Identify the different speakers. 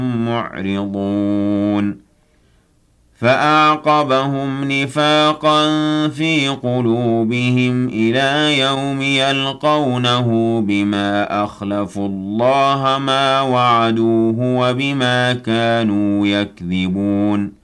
Speaker 1: معرضون فأعقبهم نفاقا في قلوبهم إلى يوم يلقونه بما أخلفوا الله ما وعدوه وبما كانوا يكذبون